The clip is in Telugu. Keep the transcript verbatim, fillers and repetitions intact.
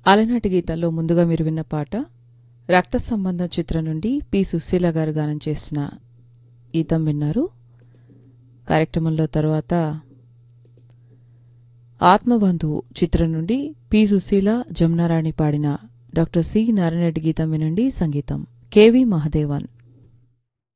అలనాటి గీతాల్లో ముందుగా మీరు విన్న పాట రక్త సంబంధం చిత్రం నుండి పి సుశీల గారు గానం చేసిన గీతం విన్నారు. కార్యక్రమంలో తర్వాత ఆత్మబంధువు చిత్రం నుండి పి సుశీల జమునారాణి పాడిన డాక్టర్ సి నారాయణ రెడ్డి గీతం వినండి. సంగీతం కెవి మహదేవన్.